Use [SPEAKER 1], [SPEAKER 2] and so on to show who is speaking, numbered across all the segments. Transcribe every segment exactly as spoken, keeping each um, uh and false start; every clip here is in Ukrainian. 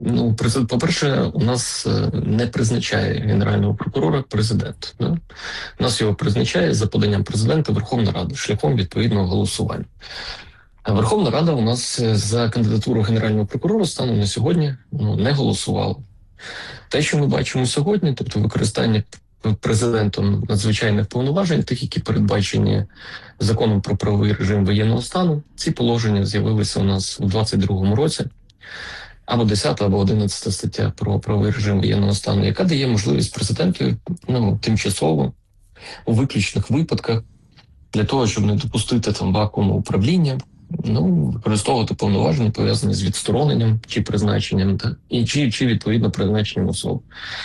[SPEAKER 1] Ну, президент, по-перше, у нас е, не призначає генерального прокурора президент. Да? У нас його призначає за поданням президента Верховна Рада шляхом відповідного голосування. А Верховна Рада у нас е, за кандидатуру генерального прокурора станом на сьогодні ну, не голосувала. Те, що ми бачимо сьогодні, тобто використання президентом надзвичайних повноважень, тих, які передбачені законом про правовий режим воєнного стану, ці положення з'явилися у нас у двадцять другому році. Або десята, або одинадцята стаття про правовий режим воєнного стану, яка дає можливість президенту ну, тимчасово, у виключних випадках, для того, щоб не допустити там вакууму управління, ну, використовувати повноваження, пов'язані з відстороненням чи призначенням, та, і чи, чи відповідно призначенням особи.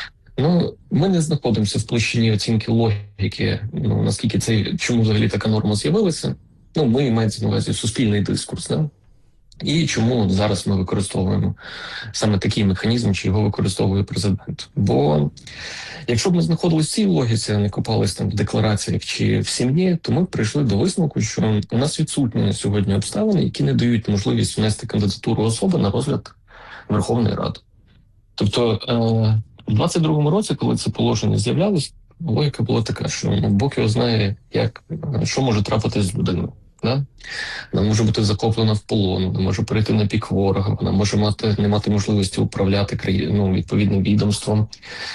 [SPEAKER 1] Ну, ми не знаходимося в площині оцінки логіки, ну, наскільки це, чому взагалі така норма з'явилася. Ну, ми мається на увазі суспільний дискурс, да? І чому зараз ми використовуємо саме такий механізм, чи його використовує президент. Бо якщо б ми знаходилися в цій логіці, а не копались там в деклараціях чи в сім'ї, то ми б прийшли до висновку, що у нас відсутні на сьогодні обставини, які не дають можливість внести кандидатуру особи на розгляд Верховної Ради. Тобто е, в двадцять другому році, коли це положення з'являлось, логіка була така, що ну, Бог його знає, як, що може трапитись з людиною. Да? Вона може бути захоплена в полон, вона може перейти на пік ворога, вона може мати не мати можливості управляти країною, ну, відповідним відомством,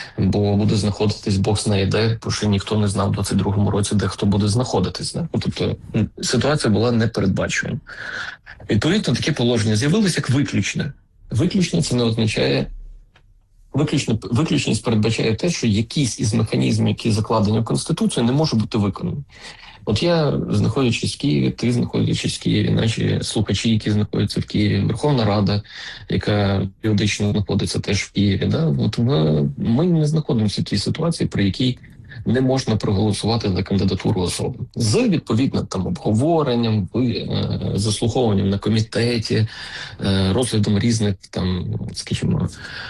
[SPEAKER 1] бо буде знаходитись Бог знає де, бо ще ніхто не знав в двадцять другому році, де хто буде знаходитись. Да? Тобто ситуація була непередбачувана. Відповідно, такі положення з'явилися як виключне. Виключне це не означає. Виключно, виключність передбачає те, що якісь із механізмів, які закладені в Конституцію, не може бути виконані. От я, знаходячись в Києві, ти знаходячись в Києві, наші слухачі, які знаходяться в Києві, Верховна Рада, яка періодично знаходиться теж в Києві, да? От ми, ми не знаходимося в тій ситуації, при якій не можна проголосувати за кандидатуру особи. З відповідним там обговоренням, заслуховуванням на комітеті, розглядом різних там, скажімо,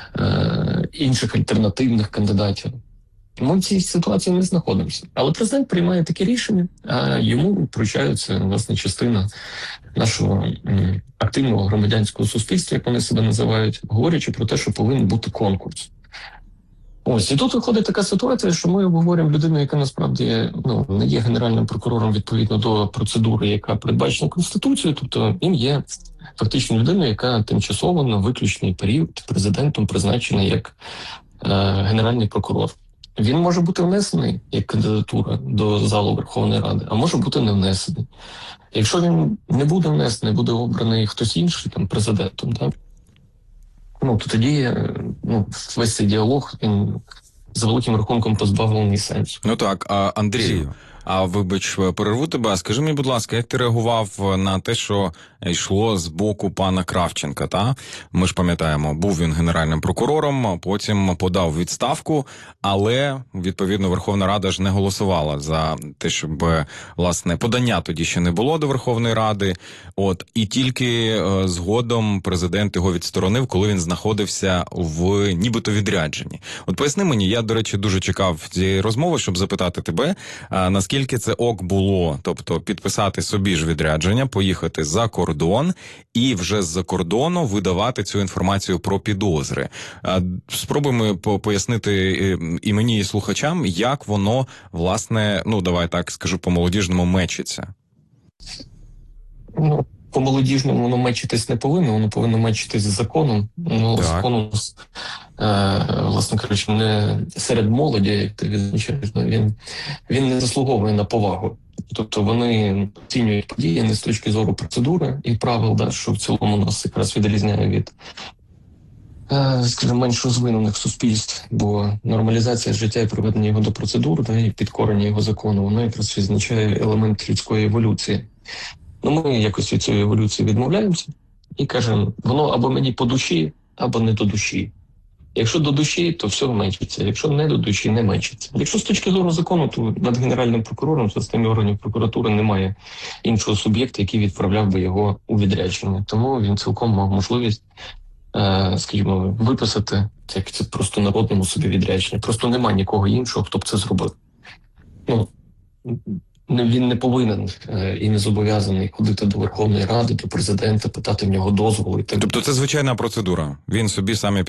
[SPEAKER 1] інших альтернативних кандидатів. Ми в цій ситуації не знаходимося. Але президент приймає таке рішення, а йому вручається, власне, частина нашого м, активного громадянського суспільства, як вони себе називають, говорячи про те, що повинен бути конкурс. Ось, і тут виходить така ситуація, що ми обговорюємо людину, яка насправді ну, не є генеральним прокурором відповідно до процедури, яка передбачена Конституцією, тобто він є фактично людиною, яка тимчасово на виключний період президентом призначена як е, генеральний прокурор. Він може бути внесений як кандидатура до залу Верховної Ради, а може бути не внесений. Якщо він не буде внесений, буде обраний хтось інший там президентом, так? Ну, то тоді ну, весь цей діалог, він за великим рахунком позбавлений сенсу.
[SPEAKER 2] Ну так, а, Андрію, а вибач, перерву тебе, а скажи мені, будь ласка, як ти реагував на те, що йшло з боку пана Кравченка, та? Ми ж пам'ятаємо, був він генеральним прокурором, потім подав відставку, але, відповідно, Верховна Рада ж не голосувала за те, щоб, власне, подання тоді ще не було до Верховної Ради, от, і тільки е, згодом президент його відсторонив, коли він знаходився в нібито відрядженні. От поясни мені, я, до речі, дуже чекав цієї розмови, щоб запитати тебе, а, наскільки це ок було, тобто підписати собі ж відрядження, поїхати за кордон і вже з-за кордону видавати цю інформацію про підозри. Спробуємо пояснити і мені, і слухачам, як воно, власне, ну, давай так скажу, по-молодіжному мечиться.
[SPEAKER 1] Ну, по-молодіжному воно мечитись не повинно, воно повинно мечитись з законом. Ну,
[SPEAKER 2] Так.
[SPEAKER 1] законом, е, власне кажучи, не серед молоді, як ти відзначаєш, він, він не заслуговує на повагу. Тобто вони оцінюють події не з точки зору процедури і правил, да, що в цілому нас якраз відрізняє від, е, скажімо, менш розвинених суспільств, бо нормалізація життя і приведення його до процедур, да, і підкорення його закону, воно якраз відзначає елемент людської еволюції. Ну, ми якось від цієї еволюції відмовляємося і кажемо, воно або мені по душі, або не до душі. Якщо до душі, то все мечиться. Якщо не до душі, не мечиться. Якщо з точки зору закону, то над генеральним прокурором в системі органів прокуратури немає іншого суб'єкта, який відправляв би його у відрядження. Тому він цілком мав можливість, е, скажімо, виписати, як це просто народному собі відрядження. Просто немає нікого іншого, хто б це зробив. Ну, не- він не повинен е, і не зобов'язаний ходити до Верховної Ради, до президента, питати в нього дозволу і так далі.
[SPEAKER 2] Тобто це звичайна процедура. Він собі сам і